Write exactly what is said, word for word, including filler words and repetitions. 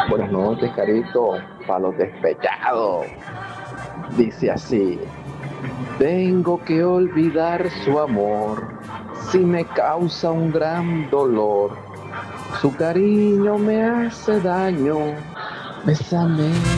Buenas noches, Carito, para los despechados. Dice así: tengo que olvidar su amor, si me causa un gran dolor. Su cariño me hace daño, bésame.